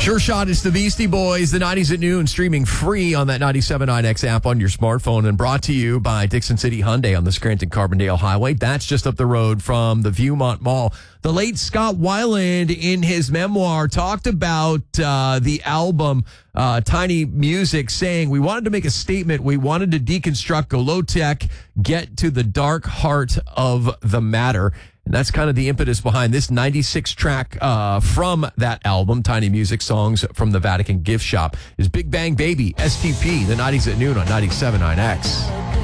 Sure Shot, it's the Beastie Boys, the 90s at noon, streaming free on that 97.9X app on your smartphone, and brought to you by Dixon City Hyundai on the Scranton-Carbondale Highway. That's just up the road from the Viewmont Mall. The late Scott Weiland, in his memoir, talked about the album Tiny Music, saying, we wanted to make a statement. We wanted to deconstruct, go low tech, get to the dark heart of the matter. And that's kind of the impetus behind this 96 track from that album, Tiny Music, Songs from the Vatican Gift Shop, is Big Bang Baby, STP, the 90s at noon on 97.9X.